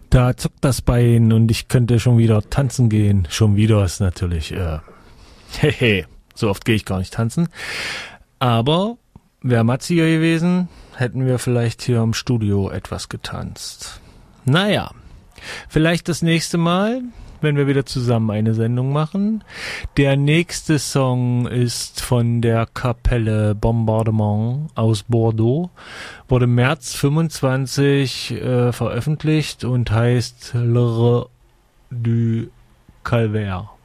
Da zuckt das Bein und ich könnte schon wieder tanzen gehen. Schon wieder ist natürlich, hehe, so oft gehe ich gar nicht tanzen. Aber wäre Matzi hier gewesen, hätten wir vielleicht hier im Studio etwas getanzt. Naja, vielleicht das nächste Mal, wenn wir wieder zusammen eine Sendung machen. Der nächste Song ist von der Kapelle Bombardement aus Bordeaux. Wurde im März 25 veröffentlicht und heißt L'Heure du Calvaire.